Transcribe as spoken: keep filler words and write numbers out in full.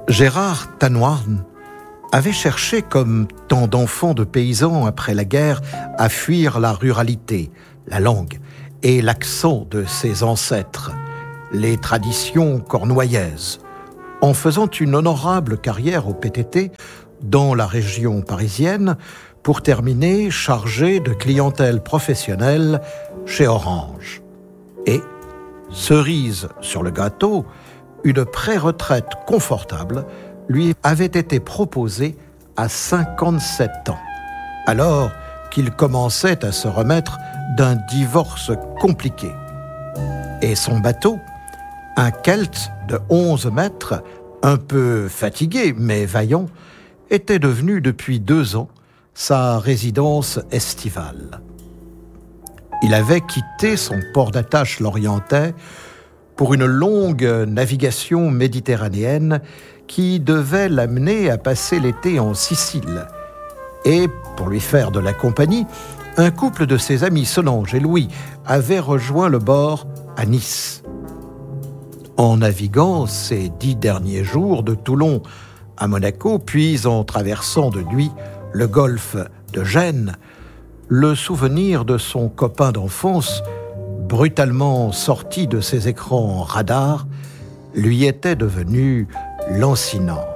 Gérard Tanoirn avait cherché, comme tant d'enfants de paysans après la guerre, à fuir la ruralité, la langue et l'accent de ses ancêtres, les traditions cornouaillaises, en faisant une honorable carrière au P T T dans la région parisienne, pour terminer chargé de clientèle professionnelle chez Orange. Et, cerise sur le gâteau, une pré-retraite confortable lui avait été proposée à cinquante-sept ans, alors qu'il commençait à se remettre d'un divorce compliqué. Et son bateau, un Kelt de onze mètres, un peu fatigué mais vaillant, était devenu depuis deux ans sa résidence estivale. Il avait quitté son port d'attache lorientais pour une longue navigation méditerranéenne qui devait l'amener à passer l'été en Sicile. Et, pour lui faire de la compagnie, un couple de ses amis, Solange et Louis, avait rejoint le bord à Nice. En naviguant ces dix derniers jours de Toulon à Monaco, puis en traversant de nuit le golfe de Gênes, le souvenir de son copain d'enfance, brutalement sorti de ses écrans radars, lui était devenu lancinant.